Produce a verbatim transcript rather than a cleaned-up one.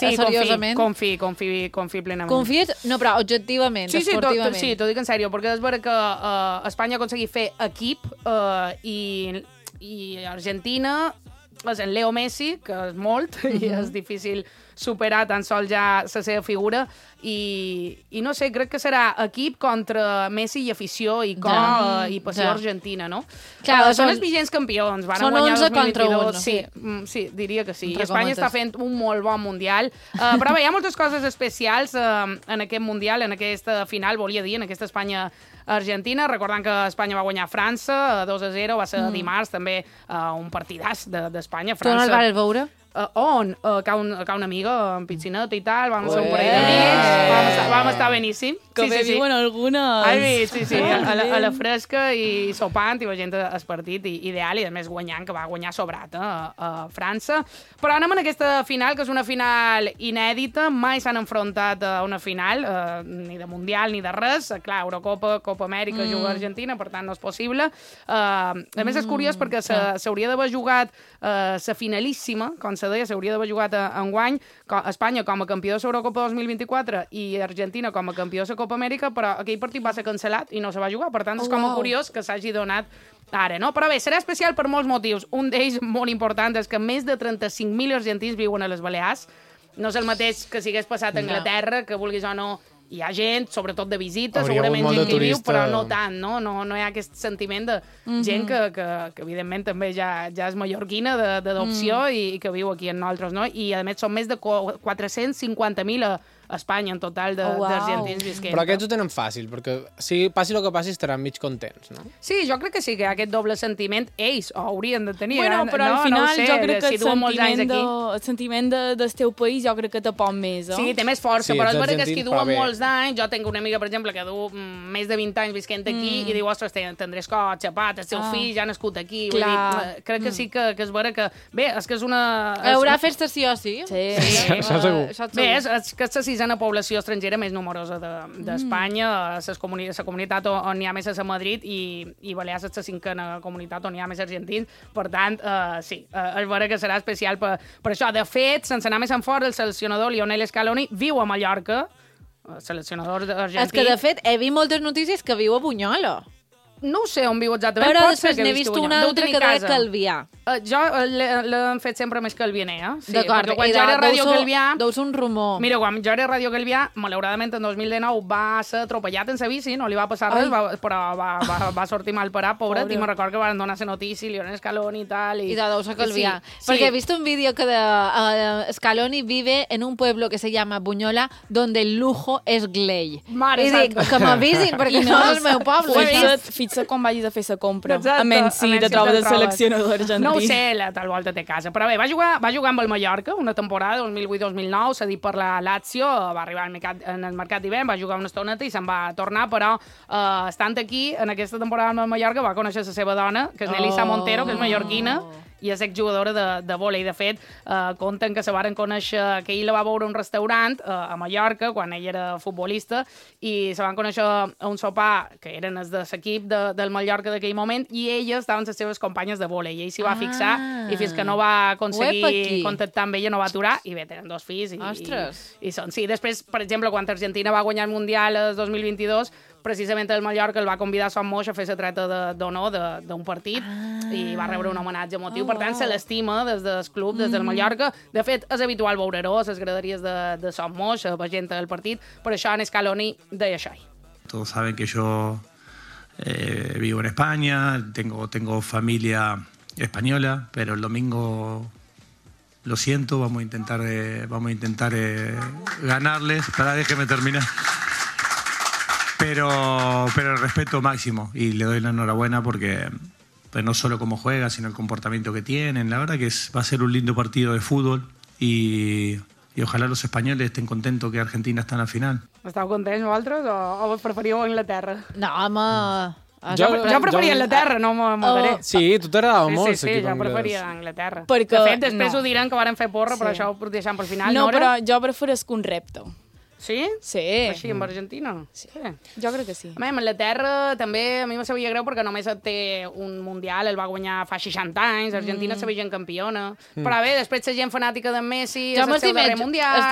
sí, seriosament. Confi, confi, confi, confi plenament. Confies? No, però objectivament, sí, sí, esportivament. To, sí, t'ho dic en sèrio, perquè és vera que uh, Espanya ha aconseguit fer equip uh, i, i Argentina és en Leo Messi, que és molt, mm-hmm. i és difícil superar tan sols ja la seva figura, i, i no sé, crec que serà equip contra Messi i afició i cor ja, i passió ja. argentina, no? Clar, uh, són els vigents campions, van són guanyar onze dos mil vint-i-dos. contra un, no? Sí, mm, sí, diria que sí. I Espanya està fent un molt bon mundial, uh, però bé, hi ha moltes coses especials uh, en aquest mundial, en aquesta final, volia dir, en aquesta Espanya Argentina, recordant que Espanya va guanyar França dos a zero, va ser mm. dimarts també uh, un partidàs d'Espanya. Tu no el vas veure? Uh, on? Uh, que, un, que una amiga en piscineta i tal, vam ser un parell d'amics, vam, estar, vam estar beníssim. Que sí, bé sí, sí. viuen algunes. Ai, sí, sí, a, a, la, a la fresca i sopant i veient el partit i, ideal, i a més guanyant, que va guanyar sobrat eh, a França. Però anem en aquesta final, que és una final inèdita, mai s'han enfrontat a una final, eh, ni de Mundial ni de res. Clar, Eurocopa, Copa Amèrica, mm. juga a Argentina, per tant no és possible. Uh, a més és curiós perquè s'hauria d'haver jugat la uh, finalíssima, com se deia, s'hauria d'haver jugat enguany, Espanya com a campió de l'Eurocopa dos mil vint-i-quatre i Argentina com a campió de la Copa Amèrica, però aquell partit va ser cancel·lat i no se va jugar, per tant és com a curiós que s'hagi donat ara, no? Però bé, serà especial per molts motius. Un d'ells molt important és que més de trenta-cinc mil argentins viuen a les Balears. No és el mateix que si hagués passat a Anglaterra, que vulguis o no, hi ha gent, sobretot de visita, hauria segurament gent que hi viu, però no tant, no? No, no hi ha aquest sentiment de mm-hmm. gent que, que, que evidentment també ja, ja és mallorquina d'adopció mm. i, i que viu aquí amb nosaltres, no? I a més són més de quatre-cents cinquanta mil a Espanya en total d'argentins oh, wow. visquent. Però aquests ho tenen fàcil, perquè si passi el que passi estaran mig contents, no? Sí, jo crec que sí que aquest doble sentiment ells ho haurien de tenir. Bueno, però no, al final no sé, jo crec que si el sentiment, de, el sentiment de, del teu país jo crec que té poc més, eh? Sí, té més força, sí, però és vera que és que duen bé. molts anys. Jo tinc una amiga, per exemple, que du mm, més de vint anys visquent aquí mm. i diu, ostres, tindrés cotxe, pat, el seu ah. fill ja ha nascut aquí. Vull dir, crec que mm. sí que, que és vera que... Bé, és que és una... És... Haurà festes sí o sí. Sí, sí, sí. Això segur. Bé, és, és que és la sisena població estrangera més numerosa d'Espanya, de, mm. comuni la comunitat on hi ha més és a Madrid i, i Balears és la cinquena comunitat on hi ha més argentins. Per tant, uh, sí, uh, és vera que serà especial per, per això. De fet, sense anar més en fort, el seleccionador Lionel Scaloni viu a Mallorca, seleccionador argentí. És que, de fet, he vist moltes notícies que viu a Bunyola. No ho sé on viu exactament. Però després n'he vist una altra que deia Calvià. Uh, jo uh, l'hem fet sempre més Calvianer, eh? Sí, d'acord. Quan jo era a Ràdio Calvià... Deu ser un rumor. Mira, quan jo era a Ràdio Calvià, malauradament en dos mil dinou va ser atropellat en sa bici, no li va passar res, va, però va, va, va sortir mal parat, pobret, Pobre. I me'n recordo que van donar la notícia, Lionel Scaloni i tal. I, I de deu ser Calvià. Sí, Perquè sí. he vist un vídeo que de, uh, Scaloni vive en un pueblo que se llama Bunyola, donde el lujo es glei. Mare I dic, que m'avisin, perquè no és el meu poble. Fixa't quan vagis a fer la compra. Exacte. A menys si te trobes el seleccionador argentí. No ho sé, la tal volta té casa. Però bé, va jugar, va jugar amb el Mallorca una temporada, dos mil vuit dos mil nou, cedit per la Lazio, va arribar al mercat, en el mercat d'hivern, va jugar una estoneta i se'n va tornar, però eh, estant aquí, en aquesta temporada amb el Mallorca, va conèixer la seva dona, que és Nelissa oh. Montero, que és mallorquina, i és exjugadora de, de vòlei. De fet, eh, compten que se varen conèixer, que ell la va veure a un restaurant eh, a Mallorca, quan ell era futbolista, i se van conèixer a un sopar, que eren els de l'equip de, del Mallorca d'aquell moment, i elles estaven les seves companyes de vòlei. I ell s'hi va ah. fixar, i fins que no va aconseguir contactar amb ella, no va aturar, i bé, tenen dos fills. I, Ostres! I, i són, sí, després, per exemple, quan Argentina va guanyar el Mundial el dos mil vint-i-dos, precisament el Mallorca el va convidar a Son Moix a fer la treta d'honor d'un partit ah. i va rebre un homenatge emotiu. Oh, per tant, wow. se l'estima des del club, des del mm. Mallorca. De fet, és habitual veure-ho a les graderies de, de Son Moix, a la gent del partit. Per això en Scaloni deia això. Todos saben que yo eh, vivo en España, tengo, tengo familia española, pero el domingo... Lo siento, vamos a intentar, eh, vamos a intentar eh, ganarles. Para, déjeme terminar. Pero, pero el respeto máximo y le doy la enhorabuena porque pues no solo cómo juega, sino el comportamiento que tienen. La verdad que es, va a ser un lindo partido de fútbol y, y ojalá los españoles estén contentos que Argentina está en la final. Esteu contents vosaltres o, o preferíeu Anglaterra? No, home... Jo, jo preferia jo... Anglaterra, no m'ho diré. Oh. Sí, tu t'agradava sí, molt sí, sí, jo preferia Anglaterra. Perquè, de fet, després no. ho diran que varen fer porra, però sí. això ho deixem per final. No, Nora? però jo prefereixo un repte. Sí? Sí. Així, amb Argentina? Sí. sí. Jo crec que sí. A mi, amb Anglaterra també a mi me sabia greu perquè només té un Mundial, el va guanyar fa seixanta anys, Argentina mm. se veia campiona. Mm. Però bé, després la gent fanàtica de Messi, és el seu darrer Mundial...